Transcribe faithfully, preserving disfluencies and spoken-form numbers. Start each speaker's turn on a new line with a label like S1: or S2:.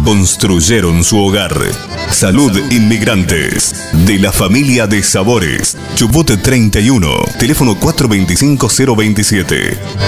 S1: construyeron su hogar. Salud Inmigrantes, de la familia de sabores. Chubut treinta y uno, teléfono cuatro dos cinco cero dos siete.